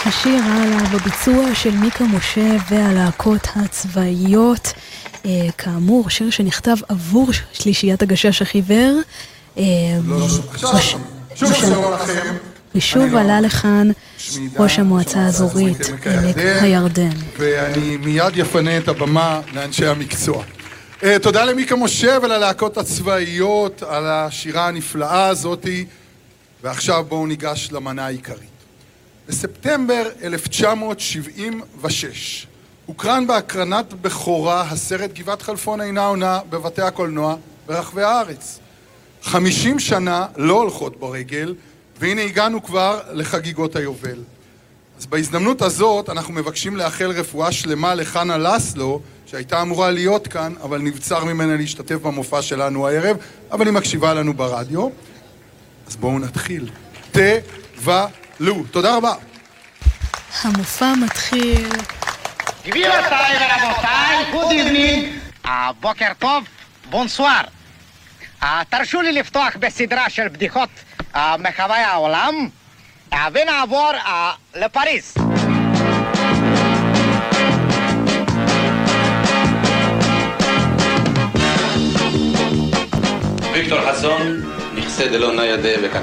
השיר עלה בביצוע של מיקה משה והלהקות הצבאיות. כאמור, שיר שנכתב עבור שלישיית הגשש החיוור. ושוב עלה לכאן ראש המועצה האזורית עמק הירדן. ואני מיד יפנה את הבמה לאנשי המקצוע. תודה למיקה משה וללהקות הצבאיות על השירה הנפלאה הזאת. ועכשיו בואו ניגש למנה העיקרית. בספטמבר 1976 הוקרן בהקרנת בכורה הסרט גבעת חלפון אינה עונה בבתי הקולנוע ברחבי הארץ. 50 שנה לא הולכות ברגל, והנה הגענו כבר לחגיגות היובל. אז בהזדמנות הזאת אנחנו מבקשים לאחל רפואה שלמה לחנה לסלו, שהייתה אמורה להיות כאן, אבל נבצר ממנה להשתתף במופע שלנו הערב, אבל היא מקשיבה לנו ברדיו. אז בואו נתחיל. תבלו. תודה רבה. המופע מתחיל. גבירותיי ורבותיי, good evening. בוקר טוב, בונסואר. תרשו לי לפתוח בסדרה של בדיחות מחווי העולם, ונעבור לפריז. ויקטור חסון, נכסה דלא ניידה וכך